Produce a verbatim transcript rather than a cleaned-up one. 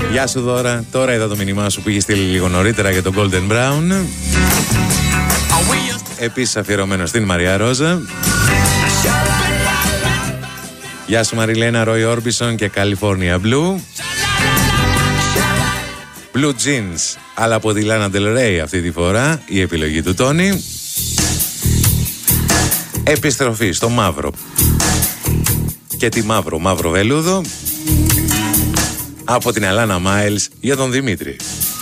Γεια σου Δώρα, τώρα είδα το μήνυμά σου που είχε στείλει λίγο νωρίτερα για τον Golden Brown. Επίσης αφιερωμένο στην Μαρία Ρόζα. Γεια σου Μαριλένα, Roy Orbison και California Blue. Blue Jeans, αλλά από τη Lana Del Rey αυτή τη φορά, η επιλογή του Τόνι. Επιστροφή στο μαύρο. Και τι μαύρο, μαύρο βελούδο. Από την Αλάνα Μάιλς για τον Δημήτρη.